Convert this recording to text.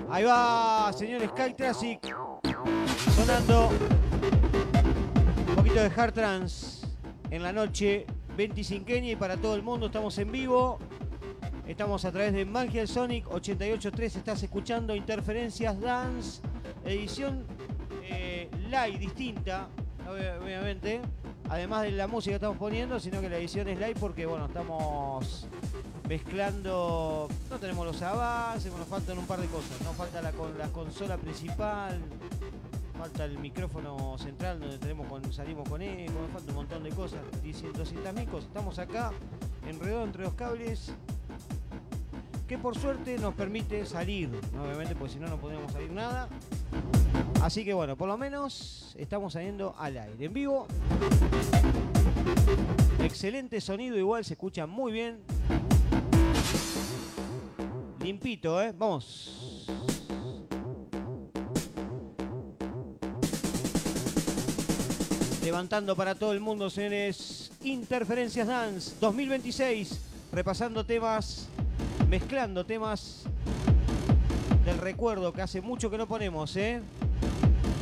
Ahí va, señor Sky Classic. Sonando un poquito de hard trance en la noche 25eña y para todo el mundo. Estamos en vivo. Estamos a través de Magic Sonic 88.3. Estás escuchando Interferencias Dance, edición live distinta, obviamente. Además de la música que estamos poniendo, sino que la edición es live porque, bueno, estamos mezclando. No tenemos los avances, nos faltan un par de cosas. Nos falta la consola principal, falta el micrófono central donde salimos con eco, nos falta un montón de cosas, 200.000 cosas. Estamos acá, enredados entre los cables, que por suerte nos permite salir, ¿no? Obviamente, porque si no, no podríamos salir nada. Así que bueno, por lo menos estamos saliendo al aire, en vivo. Excelente sonido, igual se escucha muy bien. Limpito, ¿eh? Vamos. Levantando para todo el mundo, señores. Interferencias Dance 2026. Repasando temas, mezclando temas del recuerdo que hace mucho que no ponemos, ¿eh?